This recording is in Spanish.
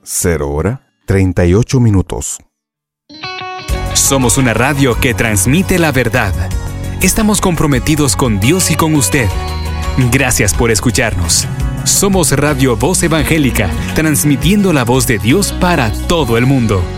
0:38. Somos una radio que transmite la verdad. Estamos comprometidos con Dios y con usted. Gracias por escucharnos. Somos Radio Voz Evangélica, transmitiendo la voz de Dios para todo el mundo.